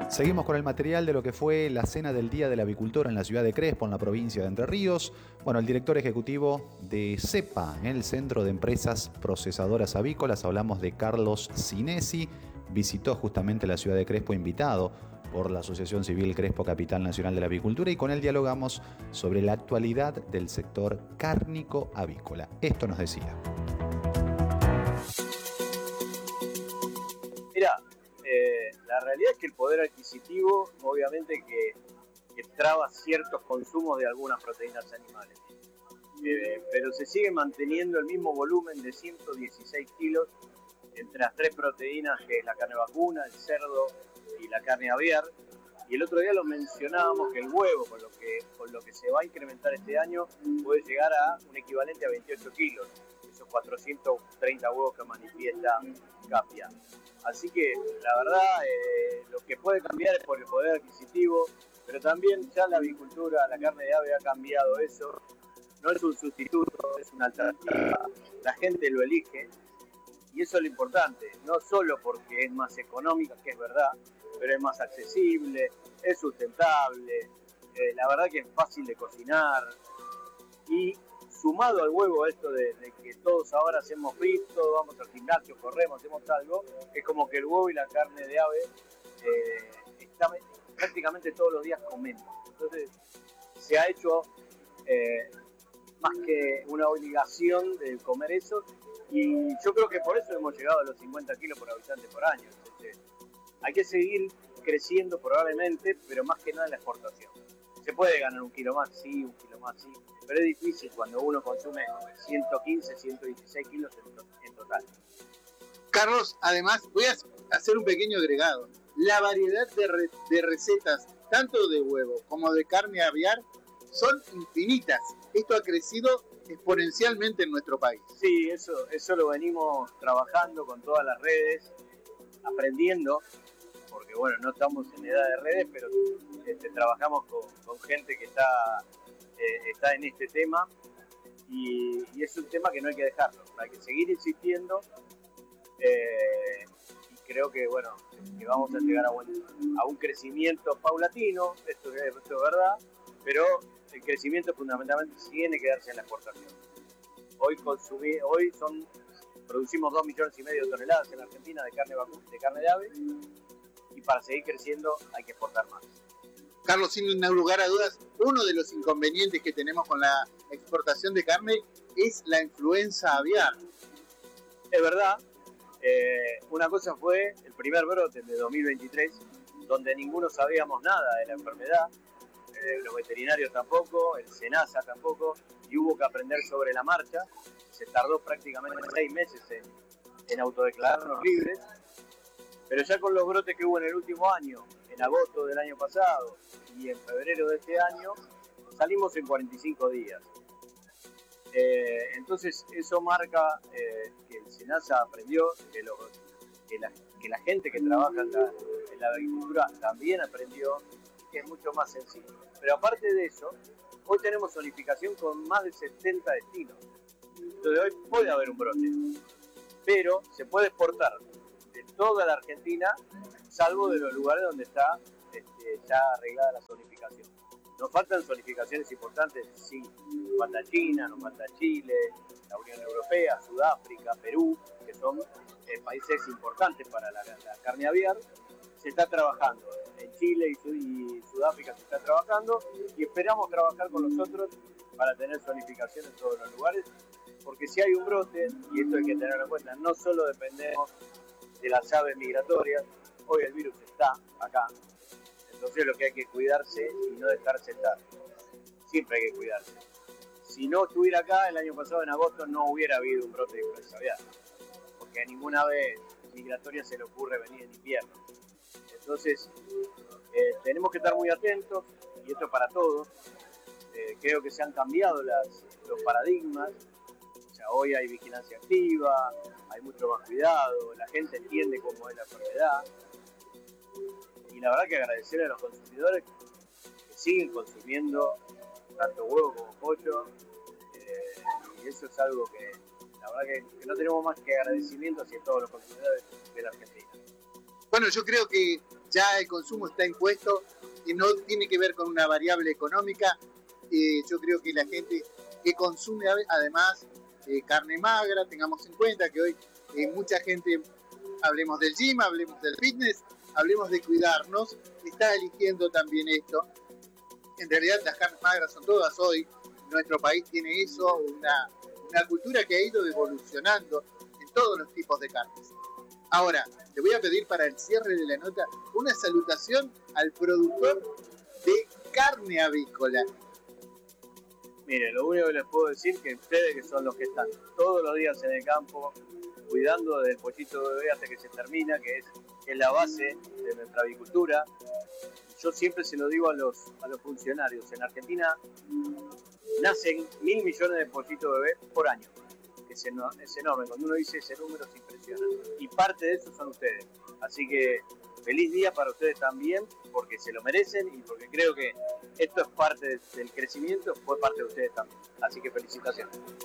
Seguimos con el material de lo que fue la cena del Día del Avicultor en la ciudad de Crespo, en la provincia de Entre Ríos. Bueno, el director ejecutivo de CEPA, el Centro de Empresas Procesadoras Avícolas, hablamos de Carlos Sinesi, visitó justamente la ciudad de Crespo invitado por la Asociación Civil Crespo Capital Nacional de la Avicultura y con él dialogamos sobre la actualidad del sector cárnico avícola. Esto nos decía. Mirá, la realidad es que el poder adquisitivo obviamente que traba ciertos consumos de algunas proteínas animales, pero se sigue manteniendo el mismo volumen de 116 kilos entre las tres proteínas, que es la carne vacuna, el cerdo y la carne aviar. Y el otro día lo mencionábamos que el huevo, con lo que se va a incrementar este año, puede llegar a un equivalente a 28 kilos, esos 430 huevos que manifiesta Capia. Así que la verdad, lo que puede cambiar es por el poder adquisitivo, pero también ya la avicultura, la carne de ave ha cambiado eso. No es un sustituto, es una alternativa. La gente lo elige y eso es lo importante, no solo porque es más económica, que es verdad, pero es más accesible, es sustentable, la verdad que es fácil de cocinar. Y sumado al huevo esto de que todos ahora hacemos fit, todos vamos al gimnasio, corremos, hacemos algo, es como que el huevo y la carne de ave prácticamente todos los días comemos. Entonces se ha hecho más que una obligación de comer eso, y yo creo que por eso hemos llegado a los 50 kilos por habitante por año. Entonces, hay que seguir creciendo probablemente, pero más que nada en la exportación. Se puede ganar un kilo más, sí, un kilo más, sí, pero es difícil cuando uno consume 115, 116 kilos en total. Carlos, además, voy a hacer un pequeño agregado. La variedad de recetas, tanto de huevo como de carne aviar, son infinitas. Esto ha crecido exponencialmente en nuestro país. Sí, eso lo venimos trabajando con todas las redes, aprendiendo, porque bueno, no estamos en edad de redes, pero trabajamos con gente que está en este tema, y es un tema que no hay que dejarlo, hay que seguir insistiendo, y creo que bueno, que vamos a llegar a un crecimiento paulatino, esto es verdad, pero el crecimiento fundamentalmente tiene que darse en la exportación. Hoy producimos 2,5 millones de toneladas en Argentina de carne de ave, y para seguir creciendo hay que exportar más. Carlos, sin lugar a dudas, uno de los inconvenientes que tenemos con la exportación de carne es la influenza aviar. Es verdad, una cosa fue el primer brote de 2023, donde ninguno sabíamos nada de la enfermedad, los veterinarios tampoco, el SENASA tampoco, y hubo que aprender sobre la marcha. Se tardó prácticamente 6 meses en autodeclararnos libres, pero ya con los brotes que hubo en el último año, en agosto del año pasado y en febrero de este año, salimos en 45 días. Entonces eso marca que el SENASA aprendió, que la gente que trabaja en la agricultura también aprendió, que es mucho más sencillo. Pero aparte de eso, hoy tenemos zonificación con más de 70 destinos. Entonces hoy puede haber un brote, pero se puede exportar de toda la Argentina, salvo de los lugares donde está ya arreglada la zonificación. Nos faltan zonificaciones importantes, sí, nos falta China, nos falta Chile, la Unión Europea, Sudáfrica, Perú, que son países importantes para la carne aviar. Se está trabajando, en Chile y Sudáfrica se está trabajando, y esperamos trabajar con los otros para tener zonificación en todos los lugares, porque si hay un brote, y esto hay que tenerlo en cuenta, no solo dependemos de las aves migratorias, hoy el virus está acá, entonces lo que hay que cuidarse y no dejarse estar, siempre hay que cuidarse. Si no estuviera acá, el año pasado en agosto no hubiera habido un brote de influenza aviar, porque a ninguna ave migratoria se le ocurre venir en invierno. Entonces, tenemos que estar muy atentos, y esto es para todos. Creo que se han cambiado los paradigmas. O sea, hoy hay vigilancia activa, hay mucho más cuidado, la gente entiende cómo es la enfermedad. Y la verdad que agradecer a los consumidores que siguen consumiendo tanto huevo como pollo. Y eso es algo que la verdad que no tenemos más que agradecimiento hacia todos los consumidores de la Argentina. Bueno, yo creo que ya el consumo está impuesto y no tiene que ver con una variable económica. Yo creo que la gente que consume además carne magra, tengamos en cuenta que hoy mucha gente, hablemos del gym, hablemos del fitness, hablemos de cuidarnos, está eligiendo también esto. En realidad las carnes magras son todas hoy, nuestro país tiene eso, una cultura que ha ido evolucionando en todos los tipos de carnes. Ahora, le voy a pedir para el cierre de la nota una salutación al productor de carne avícola. Mire, lo único que les puedo decir es que ustedes, que son los que están todos los días en el campo, cuidando desde el pollito bebé hasta que se termina, que es la base de nuestra avicultura. Yo siempre se lo digo a los funcionarios. En Argentina nacen 1.000 millones de pollitos bebés por año. Es enorme. Cuando uno dice ese número se impresiona. Y parte de eso son ustedes. Así que feliz día para ustedes también, porque se lo merecen y porque creo que esto es parte del crecimiento, fue parte de ustedes también. Así que felicitaciones.